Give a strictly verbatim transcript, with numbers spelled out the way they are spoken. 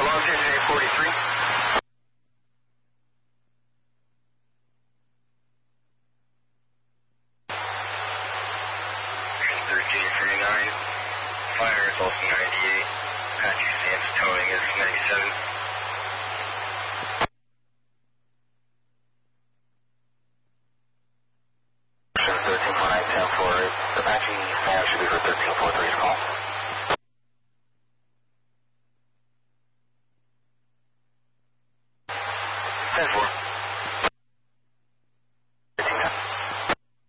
Los Angeles eight forty-three. thirteen forty-nine. Fire is also ninety-eight. Apache Sam's towing is ninety-seven. thirteen four nine, ten four eight. Apache Sam should be for thirteen four three's call. ten four.